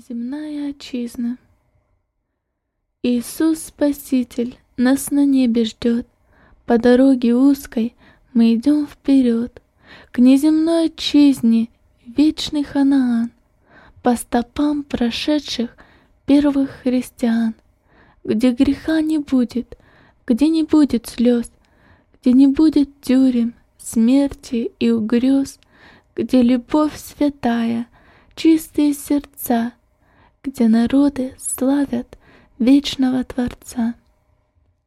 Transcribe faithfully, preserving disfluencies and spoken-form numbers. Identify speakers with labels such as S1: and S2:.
S1: Неземная отчизна. Иисус Спаситель нас на небе ждет. По дороге узкой мы идем вперед к неземной отчизне, вечный Ханаан, по стопам прошедших первых христиан, где греха не будет, где не будет слез, где не будет тюрем, смерти и угрёз, где любовь святая, чистые сердца, где народы славят вечного Творца.